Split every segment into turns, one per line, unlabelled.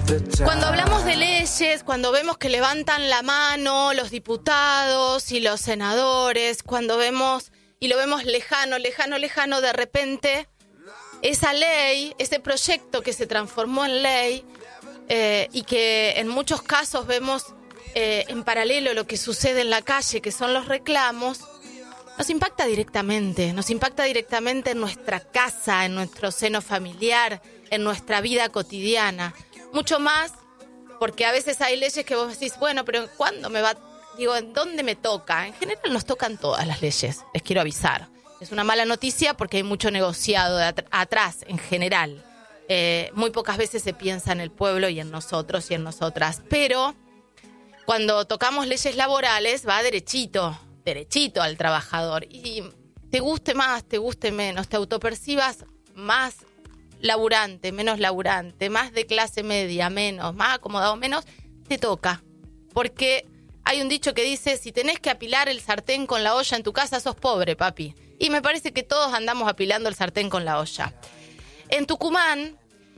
Cuando hablamos de leyes, cuando vemos que levantan la mano los diputados y los senadores, cuando vemos y lo vemos lejano, de repente esa ley, ese proyecto que se transformó en ley y que en muchos casos vemos en paralelo lo que sucede en la calle, que son los reclamos, nos impacta directamente en nuestra casa, en nuestro seno familiar, en nuestra vida cotidiana. Mucho más porque a veces hay leyes que vos decís, bueno, pero ¿cuándo me va? Digo, ¿en dónde me toca? En general nos tocan todas las leyes, les quiero avisar. Es una mala noticia porque hay mucho negociado atrás, en general. Muy pocas veces se piensa en el pueblo y en nosotros y en nosotras. Pero cuando tocamos leyes laborales va derechito al trabajador. Y te guste más, te guste menos, te autopercibas más laburante, menos laburante, más de clase media, menos, más acomodado, menos, te toca. Porque hay un dicho que dice, si tenés que apilar el sartén con la olla en tu casa, sos pobre, papi. Y me parece que todos andamos apilando el sartén con la olla. En Tucumán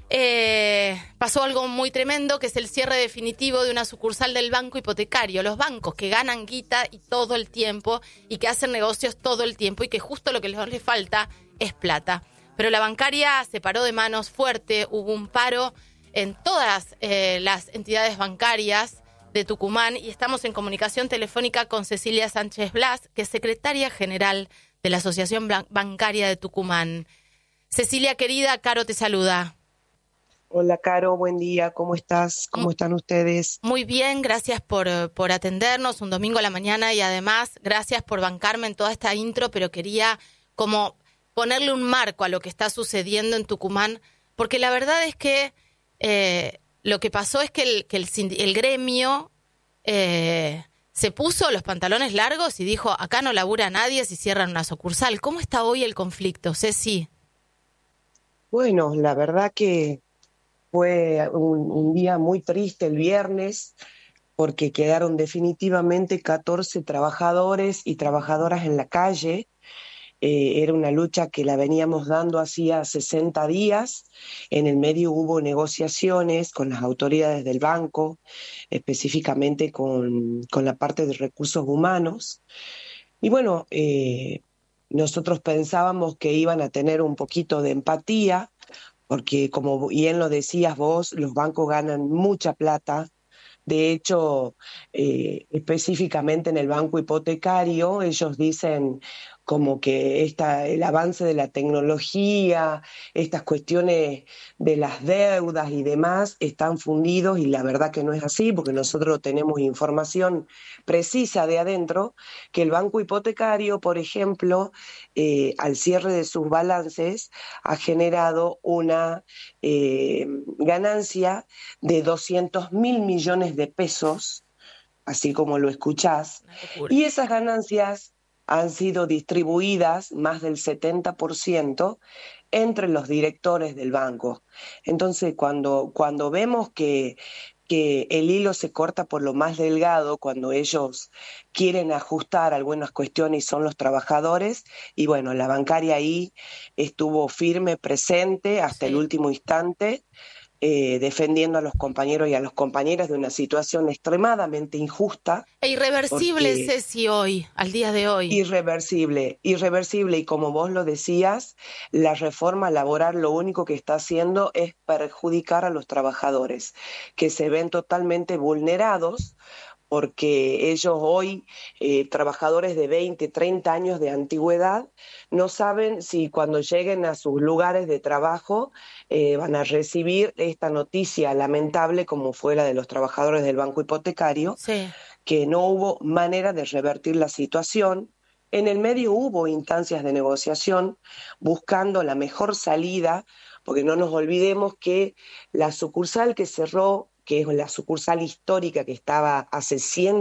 pasó algo muy tremendo, que es el cierre definitivo de una sucursal del Banco Hipotecario. Los bancos que ganan guita y todo el tiempo y que hacen negocios todo el tiempo y que justo lo que les falta es plata. Pero la bancaria se paró de manos fuerte, hubo un paro en todas las entidades bancarias de Tucumán y estamos en comunicación telefónica con Cecilia Sánchez Blas, que es secretaria general de la Asociación Bancaria de Tucumán. Cecilia, querida, Caro te saluda.
Hola, Caro, buen día, ¿cómo estás? ¿Cómo están ustedes?
Muy bien, gracias por atendernos un domingo a la mañana y además gracias por bancarme en toda esta intro, pero quería como ponerle un marco a lo que está sucediendo en Tucumán, porque la verdad es que lo que pasó es que el gremio se puso los pantalones largos y dijo, acá no labura nadie si cierran una sucursal. ¿Cómo está hoy el conflicto, Ceci?
Bueno, la verdad que fue un día muy triste el viernes, porque quedaron definitivamente 14 trabajadores y trabajadoras en la calle. Era una lucha que la veníamos dando hacía 60 días. En el medio hubo negociaciones con las autoridades del banco, específicamente con la parte de recursos humanos. Y bueno, nosotros pensábamos que iban a tener un poquito de empatía, porque como bien lo decías vos, los bancos ganan mucha plata. De hecho, específicamente en el banco hipotecario, ellos dicen como que el avance de la tecnología, estas cuestiones de las deudas y demás están fundidos, y la verdad que no es así, porque nosotros tenemos información precisa de adentro, que el banco hipotecario, por ejemplo, al cierre de sus balances, ha generado una ganancia de 200.000 millones de pesos, así como lo escuchás, y esas ganancias han sido distribuidas, más del 70%, entre los directores del banco. Entonces, cuando vemos que el hilo se corta por lo más delgado, cuando ellos quieren ajustar algunas cuestiones y son los trabajadores, y bueno, la bancaria ahí estuvo firme, presente hasta el último instante, defendiendo a los compañeros y a las compañeras de una situación extremadamente injusta.
E irreversible, Ceci, hoy, al día de hoy.
Irreversible, y como vos lo decías, la reforma laboral lo único que está haciendo es perjudicar a los trabajadores, que se ven totalmente vulnerados, porque ellos hoy, trabajadores de 20, 30 años de antigüedad, no saben si cuando lleguen a sus lugares de trabajo van a recibir esta noticia lamentable como fue la de los trabajadores del banco hipotecario, que no hubo manera de revertir la situación. En el medio hubo instancias de negociación buscando la mejor salida, porque no nos olvidemos que la sucursal que cerró, que es la sucursal histórica que estaba hace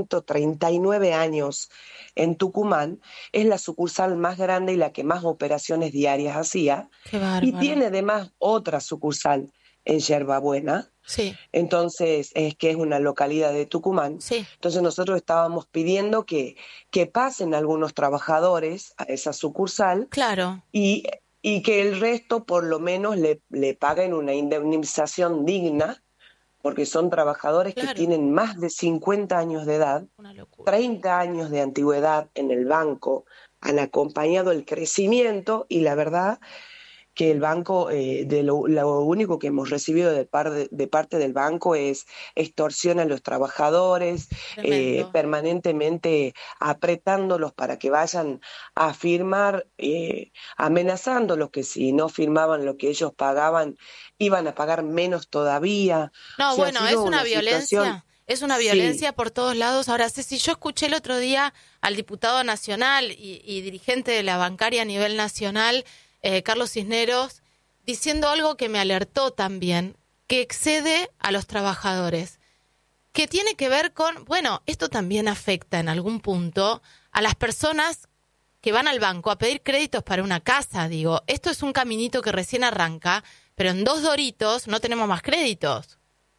139 años en Tucumán, es la sucursal más grande y la que más operaciones diarias hacía.
Qué bárbaro.
Y tiene además otra sucursal en Yerbabuena.
Sí.
Entonces, es que es una localidad de Tucumán.
Sí.
Entonces nosotros estábamos pidiendo que pasen algunos trabajadores a esa sucursal.
Claro.
Y que el resto por lo menos le paguen una indemnización digna, porque son trabajadores que
Claro,
tienen más de 50 años de edad,
una locura.
30 años de antigüedad en el banco, han acompañado el crecimiento y la verdad que el banco, lo único que hemos recibido de parte del banco es extorsión a los trabajadores,
Tremendo.
permanentemente apretándolos para que vayan a firmar, amenazándolos que si no firmaban lo que ellos pagaban, iban a pagar menos todavía. O
No,
sea, ha
bueno,
sido una situación,
es una
sí,
violencia por todos lados. Ahora, Ceci, yo escuché el otro día al diputado nacional y dirigente de la bancaria a nivel nacional, Carlos Cisneros, diciendo algo que me alertó también, que excede a los trabajadores, que tiene que ver con, bueno, esto también afecta en algún punto a las personas que van al banco a pedir créditos para una casa. Digo, esto es un caminito que recién arranca, pero en 2 doritos no tenemos más créditos.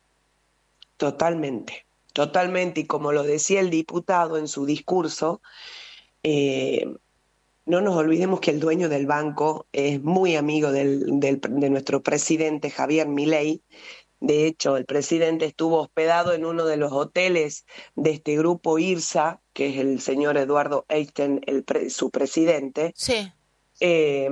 totalmente, totalmente. Y como lo decía el diputado en su discurso, eh, no nos olvidemos que el dueño del banco es muy amigo de nuestro presidente Javier Milei. De hecho, el presidente estuvo hospedado en uno de los hoteles de este grupo IRSA, que es el señor Eduardo Eichsten, su presidente.
Sí.
Eh,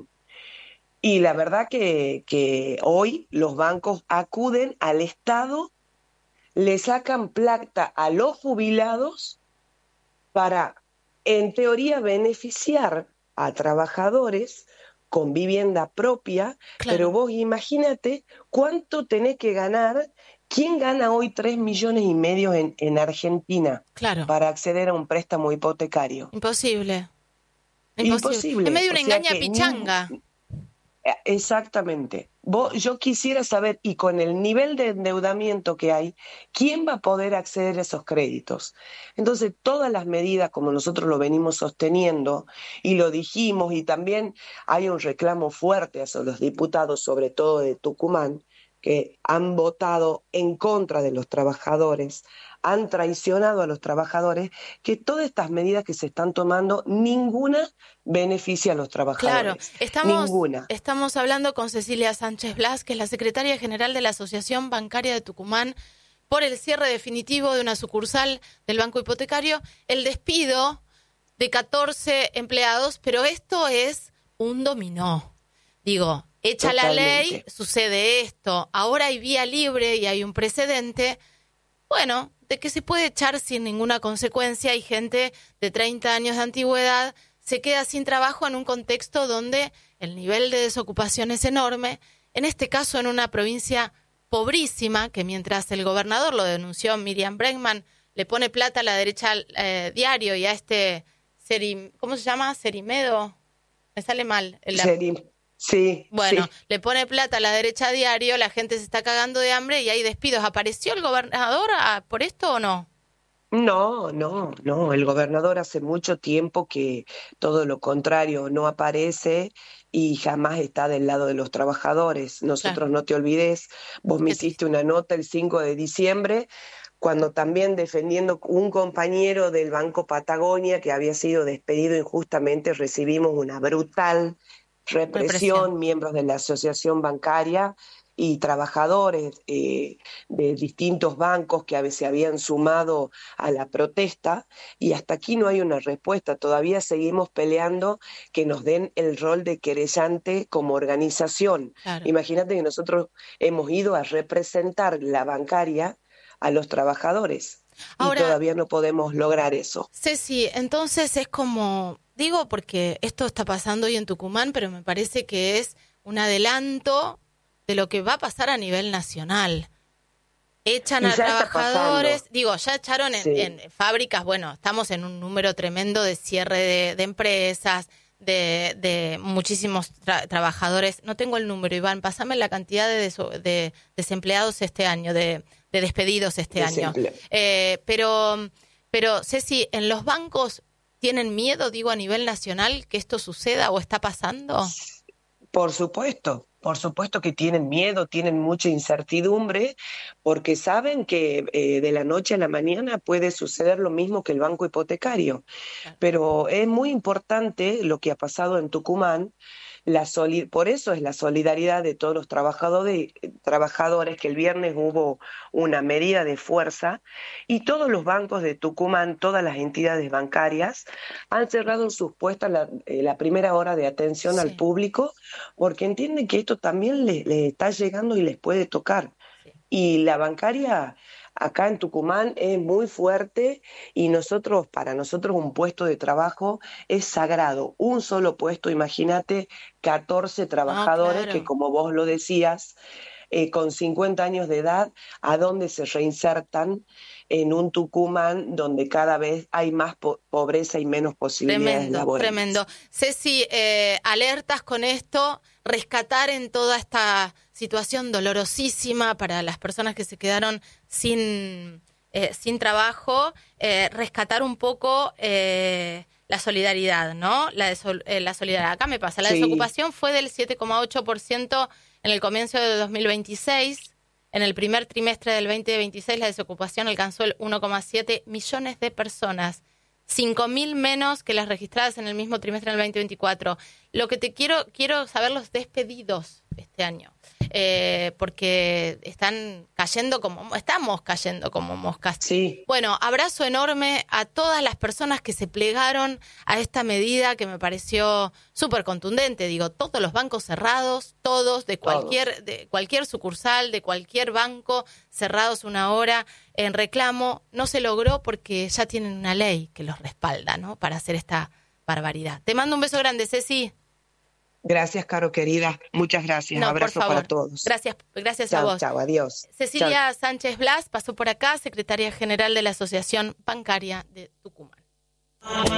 y la verdad que hoy los bancos acuden al Estado, le sacan plata a los jubilados para, en teoría, beneficiar a trabajadores con vivienda propia, pero
Claro,
vos imagínate cuánto tenés que ganar. ¿Quién gana hoy 3,5 millones en Argentina
claro.
para acceder a un préstamo hipotecario?
Imposible. Imposible. Es
Imposible.
medio
O
una
sea
engaña
que
pichanga.
exactamente. Yo quisiera saber, y con el nivel de endeudamiento que hay, ¿quién va a poder acceder a esos créditos? Entonces, todas las medidas, como nosotros lo venimos sosteniendo y lo dijimos, y también hay un reclamo fuerte hacia los diputados, sobre todo de Tucumán, que han votado en contra de los trabajadores, han traicionado a los trabajadores, que todas estas medidas que se están tomando, ninguna beneficia a los
Claro.
trabajadores,
Estamos,
ninguna.
estamos hablando con Cecilia Sánchez Blas, que es la secretaria general de la Asociación Bancaria de Tucumán, por el cierre definitivo de una sucursal del Banco Hipotecario, el despido de 14 empleados, pero esto es un dominó. Digo, hecha la ley,
Totalmente.
sucede esto. Ahora hay vía libre y hay un precedente. Bueno, de que se puede echar sin ninguna consecuencia y gente de 30 años de antigüedad se queda sin trabajo en un contexto donde el nivel de desocupación es enorme, en este caso en una provincia pobrísima, que mientras el gobernador lo denunció, Miriam Bregman, le pone plata a la derecha diario y a ¿cómo se llama? Cerimedo, me sale mal.
Sí,
Bueno,
sí.
le pone plata a la derecha diario, la gente se está cagando de hambre y hay despidos. ¿Apareció el gobernador por esto o no?
No, no, no. El gobernador hace mucho tiempo que todo lo contrario no aparece y jamás está del lado de los trabajadores.
Claro,
Nosotros no te olvides, vos me
qué
hiciste
triste.
una nota el 5 de diciembre, cuando también defendiendo un compañero del Banco Patagonia que había sido despedido injustamente, recibimos una brutal
Represión.
represión, miembros de la asociación bancaria y trabajadores de distintos bancos que a veces se habían sumado a la protesta, y hasta aquí no hay una respuesta. Todavía seguimos peleando que nos den el rol de querellante como organización.
Claro.
Imagínate que nosotros hemos ido a representar la bancaria a los trabajadores y
Ahora,
todavía no podemos lograr eso.
Ceci, entonces es como, digo porque esto está pasando hoy en Tucumán, pero me parece que es un adelanto de lo que va a pasar a nivel nacional. Echan
Y
a
ya está
trabajadores,
pasando,
digo, ya echaron
sí.
en fábricas, bueno, estamos en un número tremendo de cierre de empresas, de muchísimos trabajadores. No tengo el número, Iván, pásame la cantidad de desempleados este año, de despedidos este año.
Desempleo.
Pero Ceci, ¿en los bancos tienen miedo, digo, a nivel nacional que esto suceda o está pasando?
Por supuesto que tienen miedo, tienen mucha incertidumbre, porque saben que de la noche a la mañana puede suceder lo mismo que el banco hipotecario.
Claro.
Pero es muy importante lo que ha pasado en Tucumán, Por eso es la solidaridad de todos los trabajadores, que el viernes hubo una medida de fuerza y todos los bancos de Tucumán, todas las entidades bancarias han cerrado sus puestas la primera hora de atención al
Sí,
público porque entienden que esto también les está llegando y les puede tocar.
sí.
Y la bancaria acá en Tucumán es muy fuerte y para nosotros un puesto de trabajo es sagrado. Un solo puesto, imagínate, 14
No,
trabajadores que,
claro.
como vos lo decías, con 50 años de edad, ¿a dónde se reinsertan en un Tucumán donde cada vez hay más pobreza y menos posibilidades
Tremendo, tremendo.
laborales?
Ceci, alertas con esto, rescatar en toda esta situación dolorosísima para las personas que se quedaron sin trabajo, rescatar un poco la solidaridad, ¿no? La solidaridad. Acá me pasa, la
Sí,
desocupación fue del 7,8% en el comienzo de 2026. En el primer trimestre del 2026 la desocupación alcanzó el 1,7 millones de personas. 5.000 menos que las registradas en el mismo trimestre del 2024. Lo que quiero saber los despedidos este año, porque estamos cayendo como moscas.
sí.
Bueno, abrazo enorme a todas las personas que se plegaron a esta medida que me pareció súper contundente. Digo, todos los bancos cerrados, todos, de cualquier sucursal, de cualquier banco, cerrados una hora en reclamo. No se logró porque ya tienen una ley que los respalda, ¿no? Para hacer esta barbaridad. Te mando un beso grande, Ceci.
Gracias, Caro querida. Muchas gracias.
No, por
Abrazo para
favor.
todos.
Gracias a
Chao,
vos.
chao, adiós. Chao.
Cecilia Sánchez Blas pasó por acá, secretaria general de la Asociación Bancaria de Tucumán.